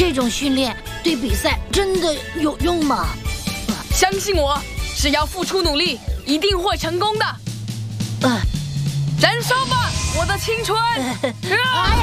这种训练对比赛真的有用吗？ 相信我，只要付出努力，一定会成功的。燃烧吧，我的青春！